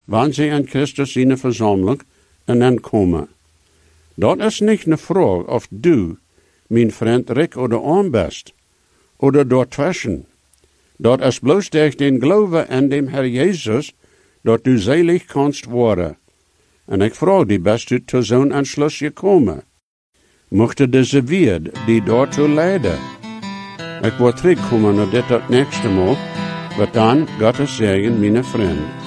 wann sie an Christus in de Versammlung en dan komen. Dat is niet een vraag of du, mijn vriend, rijk oder arm bist, oder dazwischen. Dat is bloos durch den Glauben an dem Herr Jesus, dat du selig kannst worden. En ik vraag die best u tot zo'n Entschluss gekomen. Mochte deze Wert die daartoe leiden. Ik wil terugkomen naar dit het nächste Mal, wat dan Gottes Segen, mijn vriend.